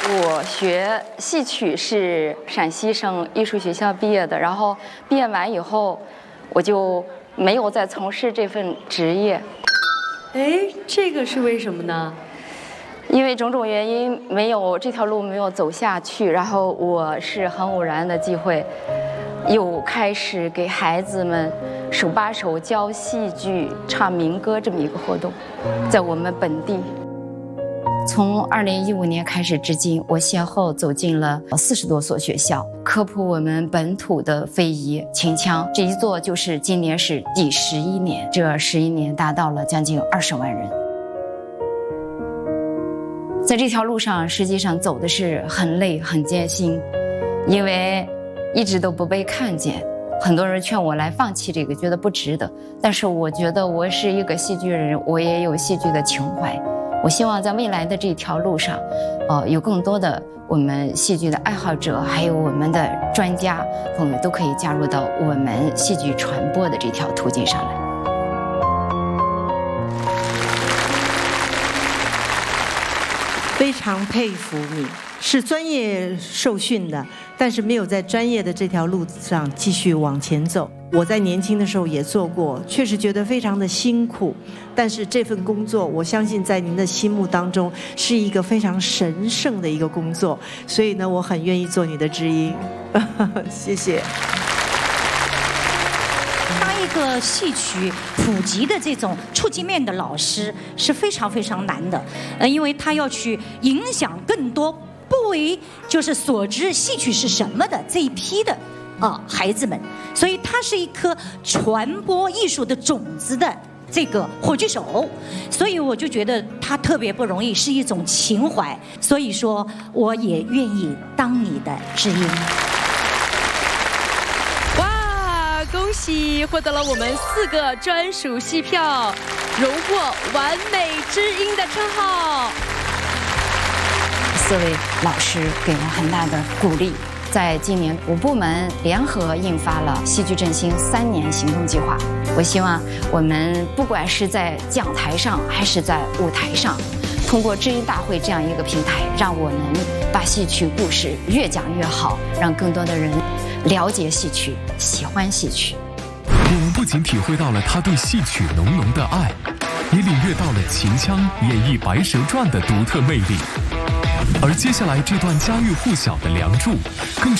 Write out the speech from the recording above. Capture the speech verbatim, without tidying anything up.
我学戏曲是陕西省艺术学校毕业的，然后毕业完以后，我就没有再从事这份职业。 哎，这个是为什么呢？ 因为种种原因，没有这条路没有走下去。然后我是很偶然的机会，又开始给孩子们手把手教戏剧、唱民歌这么一个活动，在我们本地。从二零一五年开始至今，我先后走进了四十多所学校，科普我们本土的非遗秦腔。这一做就是今年是第十一年，这十一年达到了将近二十万人。在这条路上，实际上走的是很累、很艰辛，因为一直都不被看见。很多人劝我来放弃这个，觉得不值得。但是我觉得我是一个戏剧人，我也有戏剧的情怀。我希望在未来的这条路上，呃，有更多的我们戏剧的爱好者，还有我们的专家朋友都可以加入到我们戏剧传播的这条途径上来。 非常佩服你，是专业受训的，但是没有在专业的这条路上继续往前走。我在年轻的时候也做过，确实觉得非常的辛苦，但是这份工作我相信在您的心目当中是一个非常神圣的一个工作，所以呢我很愿意做你的知音。谢谢。 当一个戏曲普及的这种触及面的老师是非常非常难的，呃，因为他要去影响更多不为就是所知戏曲是什么的这一批的啊孩子们，所以他是一颗传播艺术的种子的这个火炬手，所以我就觉得他特别不容易，是一种情怀，所以说我也愿意当你的知音。 恭喜获得了我们四个专属戏票，荣获完美知音的称号。 四位老师给了很大的鼓励，在今年五部门联合印发了戏剧振兴三年行动计划。我希望我们不管是在讲台上还是在舞台上，通过知音大会这样一个平台，让我们把戏曲故事越讲越好，让更多的人了解戏曲，喜欢戏曲。 我们不仅体会到了他对戏曲浓浓的爱，也领略到了秦腔演绎《白蛇传》的独特魅力。而接下来这段家喻户晓的《梁祝》，更是